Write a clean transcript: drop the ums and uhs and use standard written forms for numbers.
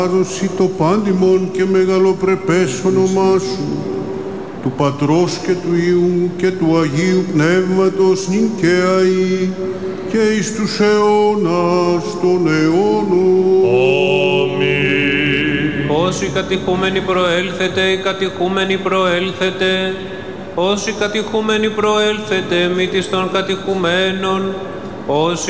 Άρρωση το πάντιμον και μεγαλοπρεπές όνομά σου, του Πατρός και του Υιού και του Αγίου Πνεύματος νυν και αεί και εις τους αιώνας των αιώνων. Αμήν. Όσοι κατηχούμενοι προέλθετε, οι κατηχούμενοι προέλθετε. Όσοι κατηχούμενοι προέλθετε, μήτης των κατηχουμένων. Όσοι